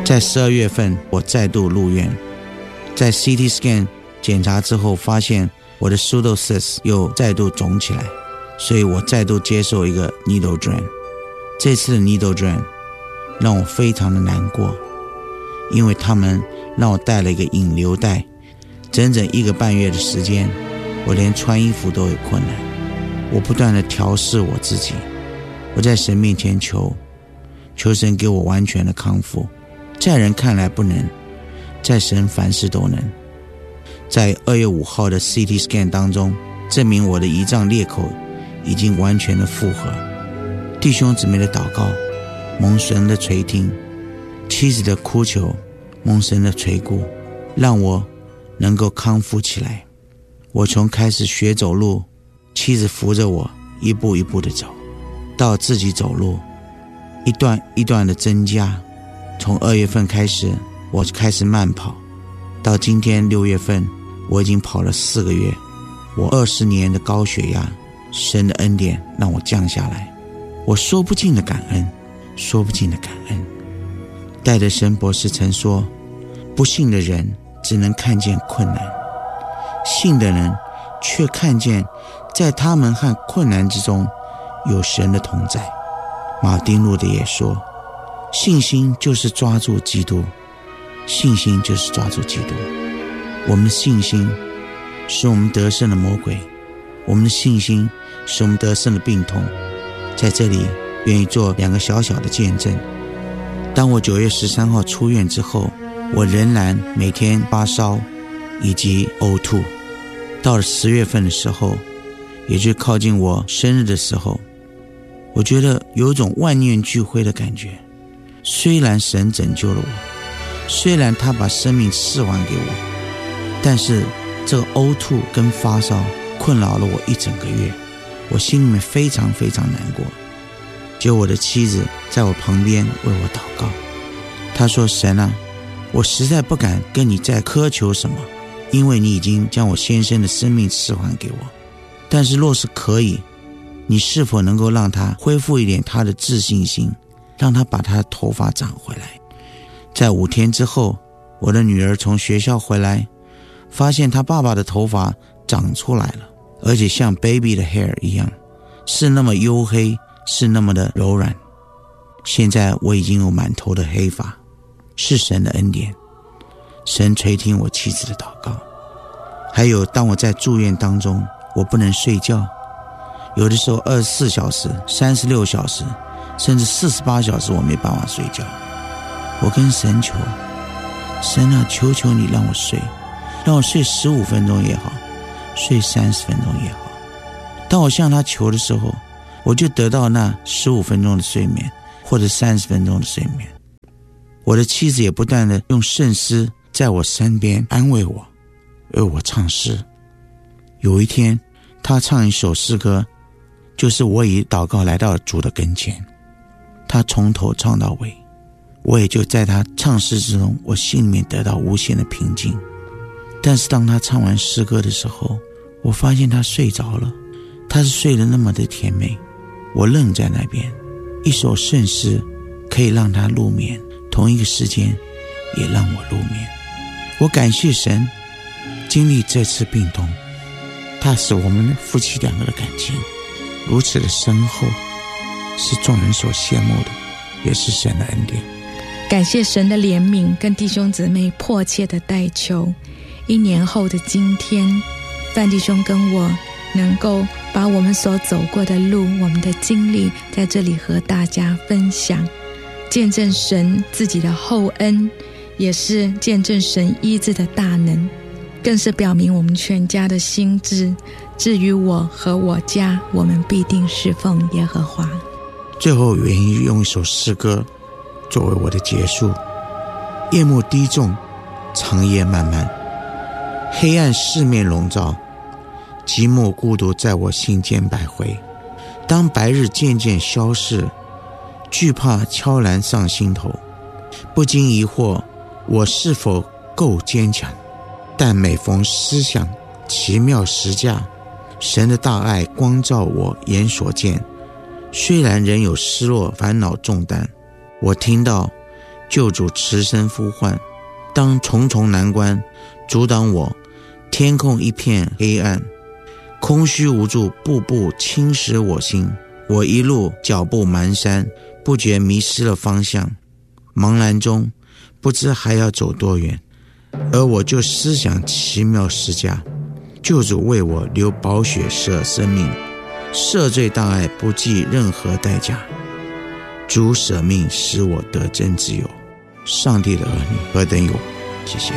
在12月份我再度入院，在 CT scan 检查之后发现我的 pseudocyst 又再度肿起来，所以我再度接受一个 needle drain。 这次的 needle drain 让我非常的难过，因为他们让我带了一个引流带，整整1个半月的时间，我连穿衣服都有困难。我不断的调试我自己，我在神面前求神给我完全的康复，在人看来不能，在神凡事都能。在2月5号的 CT scan 当中，证明我的胰脏裂口已经完全的复合。弟兄姊妹的祷告蒙神的垂听，妻子的哭求蒙神的垂顾，让我能够康复起来。我从开始学走路，妻子扶着我一步一步的走，到自己走路一段一段的增加。从2月份开始我开始慢跑，到今天6月份我已经跑了4个月。我20年的高血压，神的恩典让我降下来，我说不尽的感恩，说不尽的感恩。戴德生博士曾说，不信的人只能看见困难，信的人却看见在他们和困难之中有神的同在。马丁路德也说，信心就是抓住基督，信心就是抓住基督。我们的信心使我们得胜的魔鬼，我们的信心使我们得胜的病痛。在这里愿意做2个小小的见证。当我9月13号出院之后，我仍然每天发烧以及呕吐。到了10月份的时候，也就靠近我生日的时候，我觉得有一种万念俱灰的感觉。虽然神拯救了我，虽然他把生命赐还给我，但是这个呕吐跟发烧困扰了我1整个月，我心里面非常非常难过。结果我的妻子在我旁边为我祷告，她说，神啊，我实在不敢跟你再苛求什么，因为你已经将我先生的生命赐还给我，但是若是可以，你是否能够让他恢复一点他的自信心，让他把他的头发长回来。在5天之后，我的女儿从学校回来，发现她爸爸的头发长出来了，而且像 baby 的 hair 一样，是那么黝黑，是那么的柔软。现在我已经有满头的黑发，是神的恩典，神垂听我妻子的祷告。还有当我在住院当中，我不能睡觉，有的时候24小时、36小时甚至48小时我没办法睡觉。我跟神求，神啊，求求你让我睡，让我睡15分钟也好，睡30分钟也好。当我向他求的时候，我就得到那15分钟的睡眠，或者30分钟的睡眠。我的妻子也不断的用圣诗在我身边安慰我，为我唱诗。有一天他唱一首诗歌，就是我以祷告来到主的跟前，他从头唱到尾，我也就在他唱诗之中，我心里面得到无限的平静。但是当他唱完诗歌的时候，我发现他睡着了，他是睡得那么的甜美。我愣在那边，一首圣诗可以让他入眠，同一个时间也让我入眠。我感谢神经历这次病痛，他使我们夫妻2个的感情如此的深厚，是众人所羡慕的，也是神的恩典。 感谢神的怜悯跟弟兄姊妹迫切的代求。1年后的今天，范弟兄跟我能够把我们所走过的路，我们的经历在这里和大家分享，见证神自己的厚恩，也是见证神医治的大能，更是表明我们全家的心志。至于我和我家，我们必定侍奉耶和华。 最后愿意用一首诗歌作为我的结束。夜幕低重，长夜漫漫，黑暗四面笼罩，寂寞孤独在我心间徘徊。当白日渐渐消逝，惧怕悄然上心头，不禁疑惑我是否够坚强。但每逢思想奇妙实价，神的大爱光照我眼所见，虽然仍有失落烦恼重担，我听到救主持声呼唤，当重重难关阻挡我，天空一片黑暗，空虚无助步步侵蚀我心，我一路脚步蹒跚，不觉迷失了方向，茫然中不知还要走多远，而我就思想奇妙施价，救主为我流宝血舍生命，赦罪大爱不计任何代价，主舍命使我得真自由。上帝的儿女何等有，谢谢。